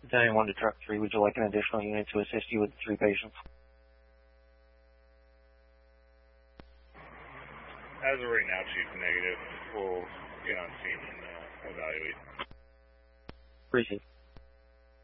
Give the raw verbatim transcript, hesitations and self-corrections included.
Battalion one to Truck three, would you like an additional unit to assist you with the three patients? As of right now, Chief, negative. We'll get on scene and uh, evaluate. Appreciate it.